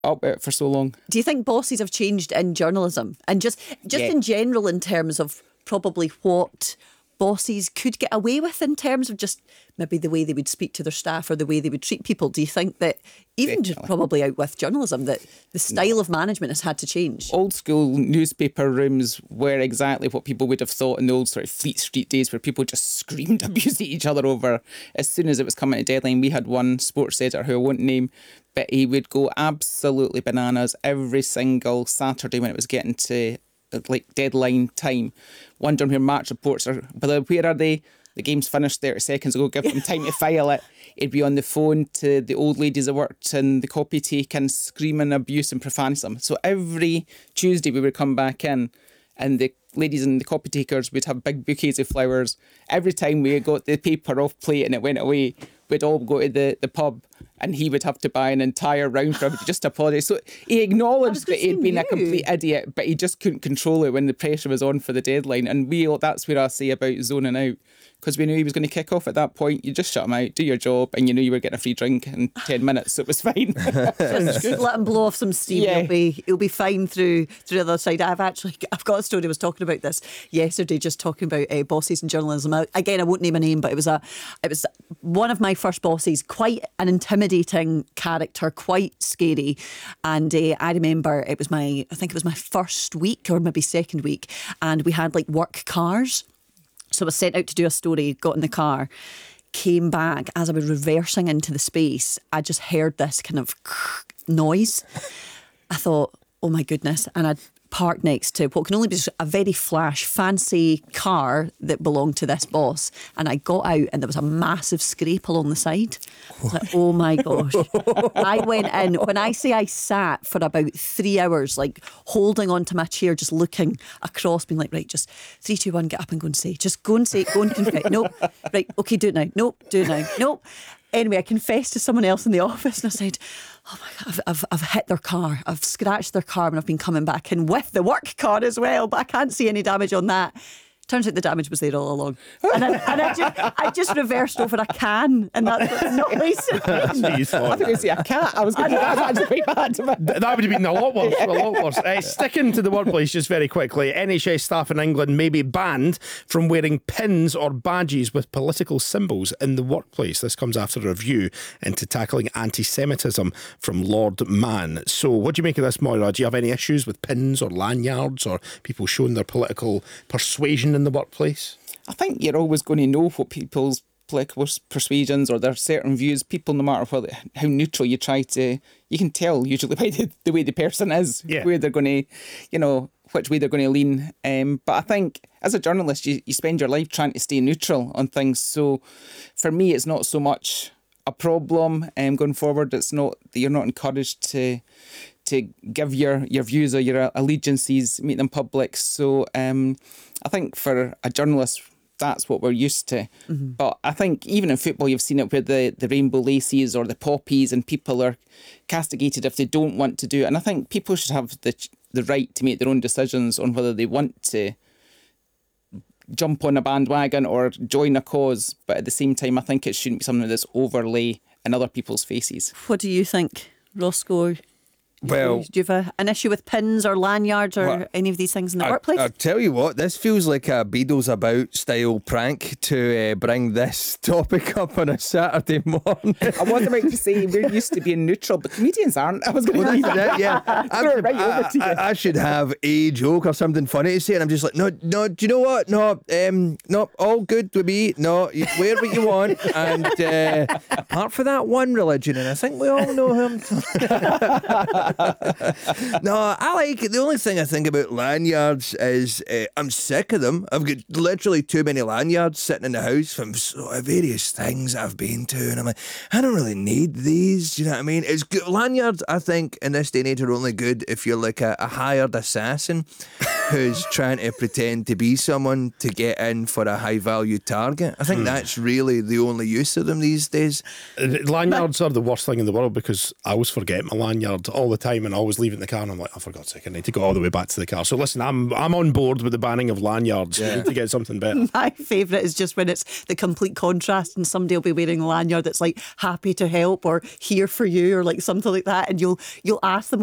up with it for so long. Do you think bosses have changed in journalism? And just in general, in terms of probably what bosses could get away with in terms of just maybe the way they would speak to their staff or the way they would treat people? Do you think that even just probably out with journalism, that the style of management has had to change? Old school newspaper rooms were exactly what people would have thought in the old sort of Fleet Street days, where people just screamed abuse at each other over as soon as it was coming to deadline. We had one sports editor who I won't name, but he would go absolutely bananas every single Saturday when it was getting to like deadline time, wondering where match reports are. But where are they? The game's finished 30 seconds ago, give them time to file it. He'd be on the phone to the old ladies that worked in the copy take and screaming abuse and profanity them. So every Tuesday we would come back in and the ladies and the copy takers would have big bouquets of flowers. Every time we got the paper off plate and it went away, we'd all go to the pub and he would have to buy an entire round for everybody just to apologise. So he acknowledged that he'd been a complete idiot, but he just couldn't control it when the pressure was on for the deadline. And that's where I say about zoning out, because we knew he was going to kick off at that point. You just shut him out, do your job, and you knew you were getting a free drink in 10 minutes, so it was fine. Just let him blow off some steam. Yeah. He'll be fine through the other side. I've got a story. I was talking about this yesterday, just talking about bosses in journalism. Again, I won't name a name, but it was one of my first bosses, quite an intimidating character, quite scary. And I remember I think it was my first week or maybe second week, and we had like work cars. So I was sent out to do a story, got in the car, came back. As I was reversing into the space, I just heard this kind of noise. I thought, oh my goodness. And I'd parked next to what can only be a very flash, fancy car that belonged to this boss. And I got out and there was a massive scrape along the side. I was like, oh my gosh. I went in. When I say I sat for about 3 hours, like holding onto my chair, just looking across, being like, right, just 3, 2, 1, get up and go and say. Just go and say, go and confess. Nope. Right, okay, do it now. Nope, do it now. Nope. Anyway, I confessed to someone else in the office and I said, oh my God, I've hit their car. I've scratched their car and I've been coming back in with the work car as well, but I can't see any damage on that. Turns out the damage was there all along. And I just reversed over a can, and that's what noise. I think I see a cat. I was going to say that's actually quite bad. That would have been a lot worse. A lot worse. Sticking to the workplace just very quickly, NHS staff in England may be banned from wearing pins or badges with political symbols in the workplace. This comes after a review into tackling anti-Semitism from Lord Mann. So what do you make of this, Moira? Do you have any issues with pins or lanyards or people showing their political persuasion in the workplace? I think you're always going to know what people's political persuasions or their certain views. People, no matter how neutral you try to, you can tell usually by the way the person is, where they're going to, which way they're going to lean. But I think as a journalist, you spend your life trying to stay neutral on things. So for me, it's not so much a problem going forward. It's not that you're not encouraged to give your views or your allegiances, make them public. So I think for a journalist, that's what we're used to. Mm-hmm. But I think even in football, you've seen it where the rainbow laces or the poppies, and people are castigated if they don't want to do it. And I think people should have the right to make their own decisions on whether they want to jump on a bandwagon or join a cause. But at the same time, I think it shouldn't be something that's overlay in other people's faces. What do you think, Roscoe? Well, do you have an issue with pins or lanyards or any of these things in the workplace? I'll tell you what, this feels like a Beatles About style prank to bring this topic up on a Saturday morning. I was about to say we're used to being neutral, but comedians aren't. I was going to say that. Yeah, I should have a joke or something funny to say, and I'm just like, no. Do you know what? No, all good with me. No, you wear what you want, and apart from that one religion, and I think we all know him. No, I like it. The only thing I think about lanyards is I'm sick of them. I've got literally too many lanyards sitting in the house from various things I've been to, and I'm like, I don't really need these. Do you know what I mean? It's good. Lanyards, I think, in this day and age are only good if you're like a hired assassin. who's trying to pretend to be someone to get in for a high value target. I think that's really the only use of them these days. Lanyards are the worst thing in the world because I always forget my lanyard all the time and I always leave it in the car and I'm like, oh, for God's sake, I need to go all the way back to the car. So listen, I'm on board with the banning of lanyards. We need to get something better. My favourite is just when it's the complete contrast and somebody will be wearing a lanyard that's like happy to help or here for you or like something like that, and you'll ask them